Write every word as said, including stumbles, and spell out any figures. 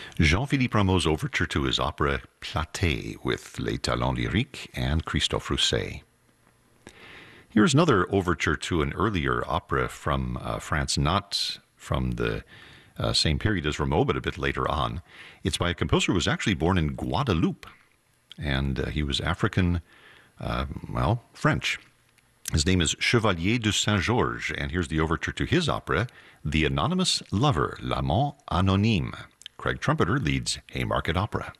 Jean-Philippe Rameau's overture to his opera Platée with Les Talents Lyriques and Christophe Rousset. Here's another overture to an earlier opera from uh, France, not from the uh, same period as Rameau, but a bit later on. It's by a composer who was actually born in Guadeloupe, and uh, he was African, uh, well, French. His name is Chevalier de Saint-Georges, and here's the overture to his opera, The Anonymous Lover, L'Amant Anonyme. Craig Trumpeter leads Haymarket Opera.